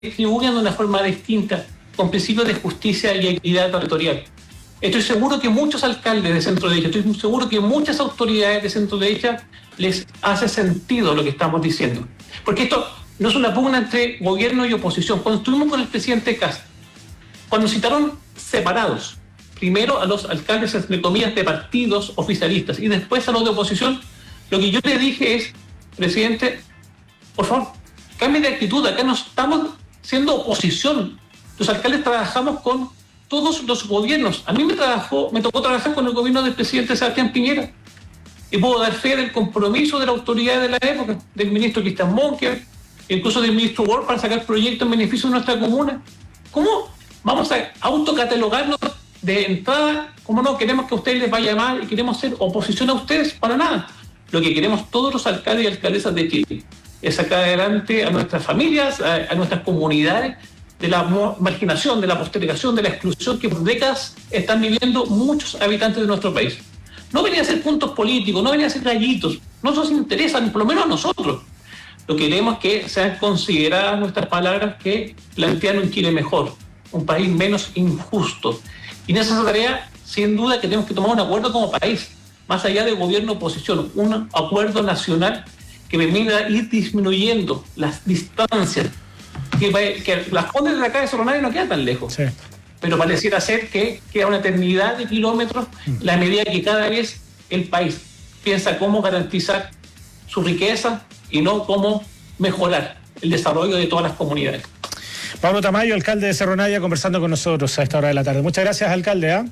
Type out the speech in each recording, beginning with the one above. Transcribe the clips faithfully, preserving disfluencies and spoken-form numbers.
distribuyan de una forma distinta, con principios de justicia y equidad territorial. Estoy seguro que muchos alcaldes de centro derecha, estoy seguro que muchas autoridades de centro derecha les hace sentido lo que estamos diciendo. Porque esto no es una pugna entre gobierno y oposición. Cuando estuvimos con el presidente Kast, cuando citaron separados, primero a los alcaldes, entre comillas, de partidos oficialistas y después a los de oposición, lo que yo le dije es, presidente, por favor, cambie de actitud, acá no estamos siendo oposición. Los alcaldes trabajamos con todos los gobiernos. A mí me trabajó, me tocó trabajar con el gobierno del presidente Sebastián Piñera y puedo dar fe del compromiso de la autoridad de la época, del ministro Cristian Monker, incluso del ministro Ward, para sacar proyectos en beneficio de nuestra comuna. ¿Cómo vamos a autocatalogarnos de entrada? ¿Cómo no queremos que a ustedes les vaya mal y queremos ser oposición a ustedes? Para nada. Lo que queremos todos los alcaldes y alcaldesas de Chile es sacar adelante a nuestras familias, a, a nuestras comunidades, de la marginación, de la postergación, de la exclusión que por décadas están viviendo muchos habitantes de nuestro país. No venía a ser puntos políticos, no venía a ser gallitos, no nos interesan, por lo menos a nosotros. Lo que queremos es que sean consideradas nuestras palabras que plantean un Chile mejor, un país menos injusto. Y en esa tarea, sin duda, que tenemos que tomar un acuerdo como país, más allá de gobierno-oposición, un acuerdo nacional que permita ir disminuyendo las distancias, que, que las Condes de acá de Cerro Navia no quedan tan lejos, sí. Pero pareciera ser que queda una eternidad de kilómetros mm. la medida que cada vez el país piensa cómo garantizar su riqueza y no cómo mejorar el desarrollo de todas las comunidades. Pablo Tamayo, alcalde de Cerro Navia, conversando con nosotros a esta hora de la tarde. Muchas gracias, alcalde. ¿eh?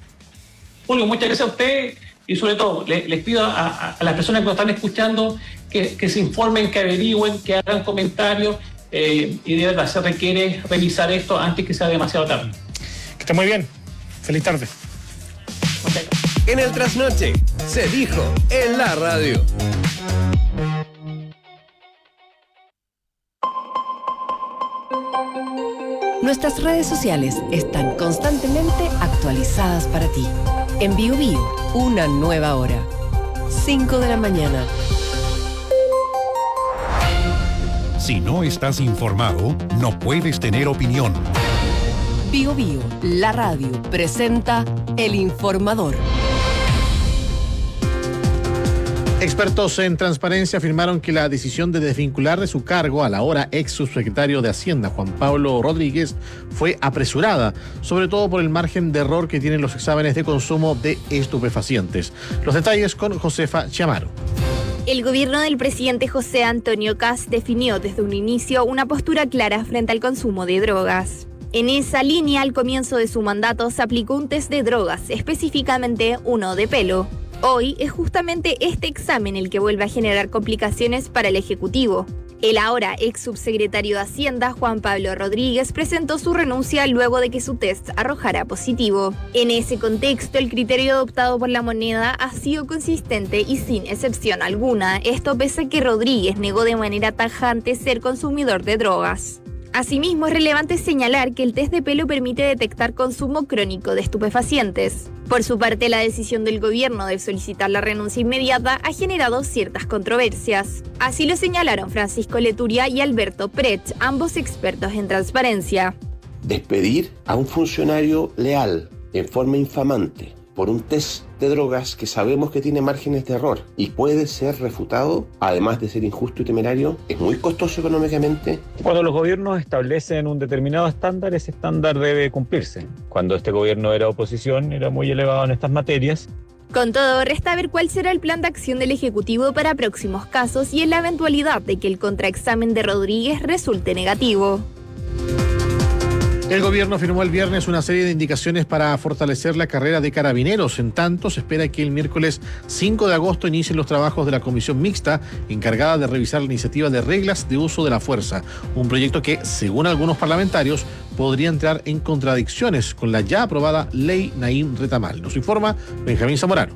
Julio, muchas gracias a usted y sobre todo les, les pido a, a, a las personas que nos están escuchando que, que se informen, que averigüen, que hagan comentarios eh, y de verdad se requiere revisar esto antes que sea demasiado tarde. Que esté muy bien. Feliz tarde. Okay. En el Trasnoche se dijo en la radio. Nuestras redes sociales están constantemente actualizadas para ti. En Bio Bio, una nueva hora. cinco de la mañana. Si no estás informado, no puedes tener opinión. Bio Bio, la radio, presenta El Informador. Expertos en transparencia afirmaron que la decisión de desvincular de su cargo al ahora ex subsecretario de Hacienda, Juan Pablo Rodríguez, fue apresurada, sobre todo por el margen de error que tienen los exámenes de consumo de estupefacientes. Los detalles con Josefa Chamaro. El gobierno del presidente José Antonio Kast definió desde un inicio una postura clara frente al consumo de drogas. En esa línea, al comienzo de su mandato, se aplicó un test de drogas, específicamente uno de pelo. Hoy es justamente este examen el que vuelve a generar complicaciones para el Ejecutivo. El ahora ex subsecretario de Hacienda, Juan Pablo Rodríguez, presentó su renuncia luego de que su test arrojara positivo. En ese contexto, el criterio adoptado por la moneda ha sido consistente y sin excepción alguna, esto pese a que Rodríguez negó de manera tajante ser consumidor de drogas. Asimismo, es relevante señalar que el test de pelo permite detectar consumo crónico de estupefacientes. Por su parte, la decisión del gobierno de solicitar la renuncia inmediata ha generado ciertas controversias. Así lo señalaron Francisco Leturia y Alberto Prech, ambos expertos en transparencia. Despedir a un funcionario leal en forma infamante por un test de drogas que sabemos que tiene márgenes de error y puede ser refutado, además de ser injusto y temerario, es muy costoso económicamente. Cuando los gobiernos establecen un determinado estándar, ese estándar debe cumplirse. Cuando este gobierno era oposición, era muy elevado en estas materias. Con todo, resta ver cuál será el plan de acción del Ejecutivo para próximos casos y en la eventualidad de que el contraexamen de Rodríguez resulte negativo. El gobierno firmó el viernes una serie de indicaciones para fortalecer la carrera de carabineros. En tanto, se espera que el miércoles cinco de agosto inicien los trabajos de la comisión mixta encargada de revisar la iniciativa de reglas de uso de la fuerza. Un proyecto que, según algunos parlamentarios, podría entrar en contradicciones con la ya aprobada Ley Naim Retamal. Nos informa Benjamín Zamorano.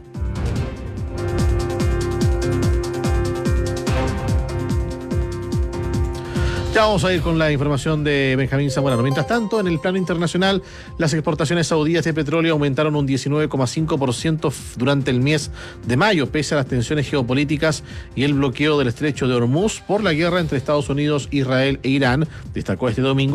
Ya vamos a ir con la información de Benjamín Zamorano. Mientras tanto, en el plano internacional, las exportaciones saudíes de petróleo aumentaron un diecinueve coma cinco por ciento durante el mes de mayo, pese a las tensiones geopolíticas y el bloqueo del estrecho de Hormuz por la guerra entre Estados Unidos, Israel e Irán, destacó este domingo